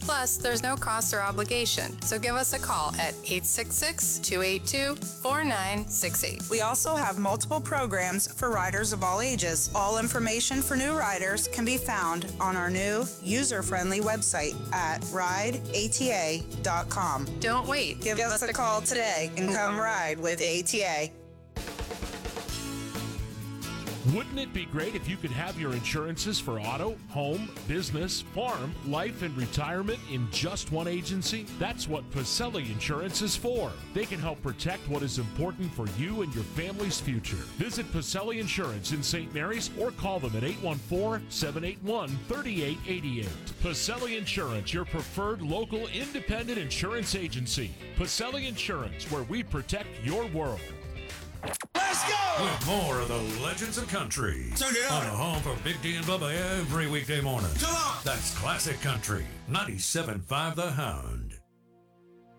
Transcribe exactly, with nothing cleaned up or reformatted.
Plus, there's no cost or obligation, so give us a call at eight six six, two eight two, four nine six eight. We also have multiple programs for riders of all ages. All information for new riders can be found on our new user-friendly website at ride A T A dot com. Don't wait. Give us a call today and come ride with A T A. Wouldn't it be great if you could have your insurances for auto, home, business, farm, life, and retirement in just one agency? That's what Pacelli Insurance is for. They can help protect what is important for you and your family's future. Visit Pacelli Insurance in Saint Mary's or call them at eight one four, seven eight one, three eight eight eight. Pacelli Insurance, your preferred local independent insurance agency. Pacelli Insurance, where we protect your world. Let's go! With more of the Legends of Country Turn it on up. the home for Big D and Bubba every weekday morning. Come on! That's Classic Country, ninety-seven point five The Hound.